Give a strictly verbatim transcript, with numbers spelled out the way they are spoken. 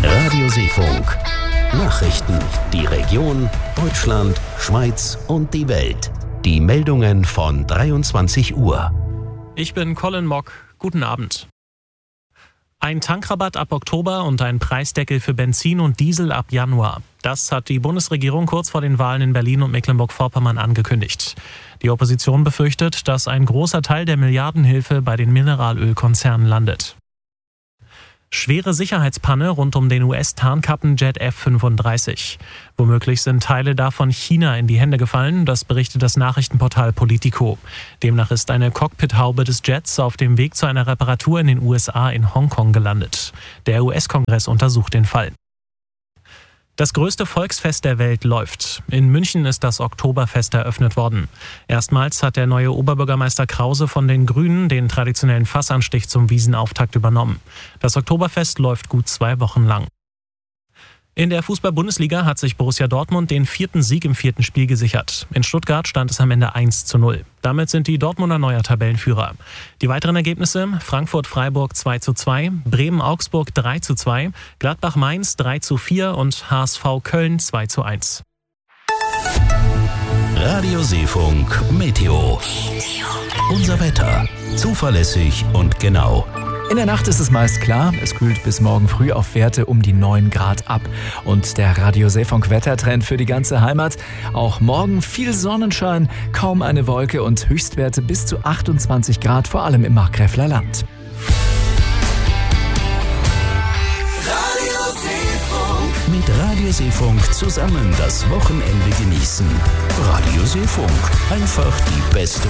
Radio Seefunk. Nachrichten, die Region, Deutschland, Schweiz und die Welt. Die Meldungen von dreiundzwanzig Uhr. Ich bin Colin Mock. Guten Abend. Ein Tankrabatt ab Oktober und ein Preisdeckel für Benzin und Diesel ab Januar. Das hat die Bundesregierung kurz vor den Wahlen in Berlin und Mecklenburg-Vorpommern angekündigt. Die Opposition befürchtet, dass ein großer Teil der Milliardenhilfe bei den Mineralölkonzernen landet. Schwere Sicherheitspanne rund um den U S-Tarnkappenjet F fünfunddreißig. Womöglich sind Teile davon China in die Hände gefallen, das berichtet das Nachrichtenportal Politico. Demnach ist eine Cockpithaube des Jets auf dem Weg zu einer Reparatur in den U S A in Hongkong gelandet. Der U S-Kongress untersucht den Fall. Das größte Volksfest der Welt läuft. In München ist das Oktoberfest eröffnet worden. Erstmals hat der neue Oberbürgermeister Krause von den Grünen den traditionellen Fassanstich zum Wiesenauftakt übernommen. Das Oktoberfest läuft gut zwei Wochen lang. In der Fußball-Bundesliga hat sich Borussia Dortmund den vierten Sieg im vierten Spiel gesichert. In Stuttgart stand es am Ende eins zu null. Damit sind die Dortmunder neuer Tabellenführer. Die weiteren Ergebnisse: Frankfurt-Freiburg zwei zu zwei, Bremen-Augsburg drei zu zwei, Gladbach-Mainz drei zu vier und H S V Köln zwei zu eins. Radio Seefunk Meteo. Unser Wetter. Zuverlässig und genau. In der Nacht ist es meist klar, es kühlt bis morgen früh auf Werte um die neun Grad ab. Und der Radio Seefunk Wettertrend für die ganze Heimat: auch morgen viel Sonnenschein, kaum eine Wolke und Höchstwerte bis zu achtundzwanzig Grad, vor allem im Markgräfler Land. Radio Seefunk. Mit Radio Seefunk zusammen das Wochenende genießen. Radio Seefunk. Einfach die beste